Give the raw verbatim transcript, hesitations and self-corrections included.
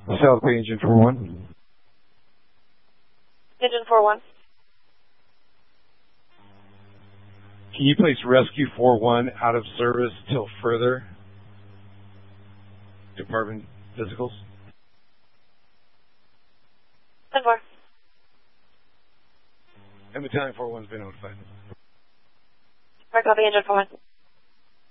South Bay Engine four one. Engine four one. Can you place Rescue four one out of service till further department physicals? ten four. And Battalion four one's been notified. Right, copy, Engine four one.